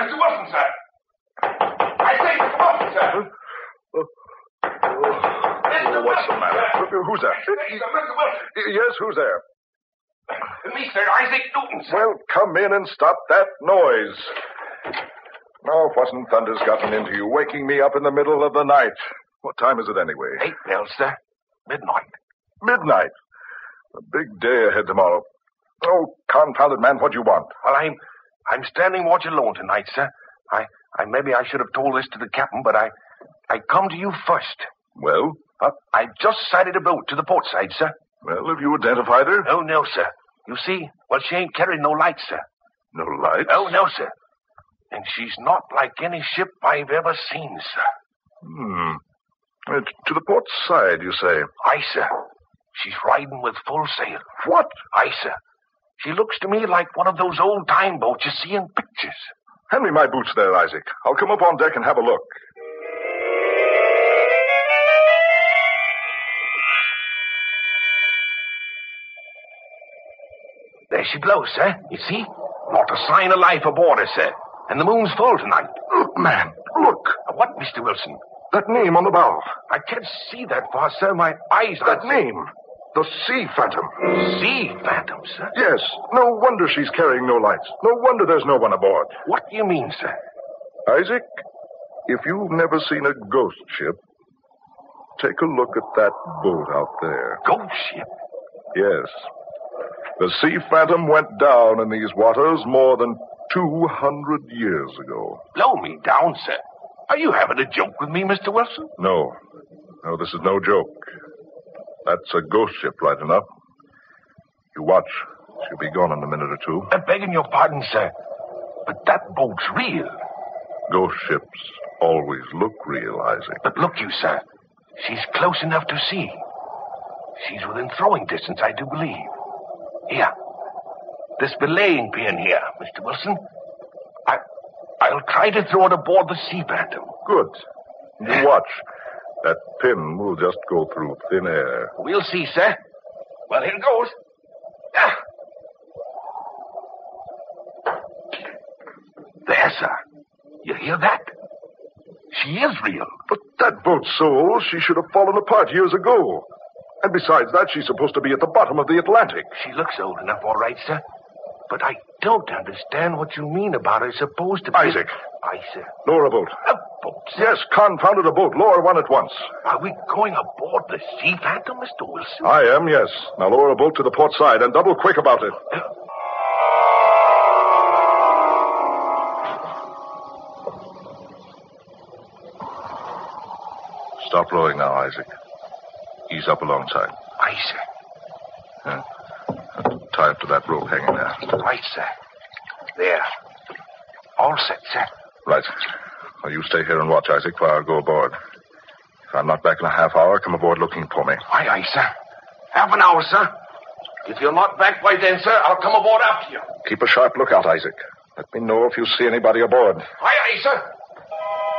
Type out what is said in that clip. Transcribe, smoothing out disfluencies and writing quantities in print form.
Mr. Wilson, sir. I say, Mr. Wilson, sir. What's the matter? Who's there? Mr. Wilson. Yes, who's there? Me, sir. Isaac Newton, sir. Well, come in and stop that noise. Now, what in thunder's gotten into you, waking me up in the middle of the night? What time is it anyway? 8 bells, sir. Midnight. Midnight. A big day ahead tomorrow. Oh, confounded man, what do you want? Well, I'm standing watch alone tonight, sir. Maybe I should have told this to the captain, but I come to you first. Well? I just sighted a boat to the port side, sir. Well, have you identified her? Oh, no, sir. You see, she ain't carrying no lights, sir. No lights? Oh, no, sir. And she's not like any ship I've ever seen, sir. To the port side, you say? Aye, sir. She's riding with full sail. What? Aye, sir. She looks to me like one of those old-time boats you see in pictures. Hand me my boots there, Isaac. I'll come up on deck and have a look. There she blows, sir. You see? Not a sign of life aboard her, sir. And the moon's full tonight. Look, man. Look. What, Mr. Wilson? That name on the bow. I can't see that far, sir. My eyes are... That name. The Sea Phantom. Sea Phantom, sir? Yes. No wonder she's carrying no lights. No wonder there's no one aboard. What do you mean, sir? Isaac, if you've never seen a ghost ship, take a look at that boat out there. Ghost ship? Yes. The Sea Phantom went down in these waters more than 200 years ago. Blow me down, sir. Are you having a joke with me, Mr. Wilson? No. No, this is no joke. That's a ghost ship, right enough. You watch. She'll be gone in a minute or two. I'm begging your pardon, sir. But that boat's real. Ghost ships always look real, Isaac. But look you, sir. She's close enough to see. She's within throwing distance, I do believe. Here. This belaying pin here, Mr. Wilson. I'll try to throw it aboard the Sea Phantom. Good. You watch. That pin will just go through thin air. We'll see, sir. Well, here goes. Ah. There, sir. You hear that? She is real. But that boat's so old, she should have fallen apart years ago. And besides that, she's supposed to be at the bottom of the Atlantic. She looks old enough, all right, sir. But I don't understand what you mean about her supposed to be... Isaac. Aye, sir. Lower a boat. A boat, sir? Yes, confounded a boat. Lower one at once. Are we going aboard the Sea Phantom, Mr. Wilson? I am, yes. Now lower a boat to the port side and double quick about it. Stop rowing now, Isaac. Ease up alongside. Aye, sir. Yeah. Tie up to that rope hanging there. Right, sir. There. All set, sir. Right. Well, you stay here and watch, Isaac, while I go aboard. If I'm not back in a half hour, come aboard looking for me. Aye, aye, sir. Half an hour, sir. If you're not back by then, sir, I'll come aboard after you. Keep a sharp lookout, Isaac. Let me know if you see anybody aboard. Aye, aye, sir.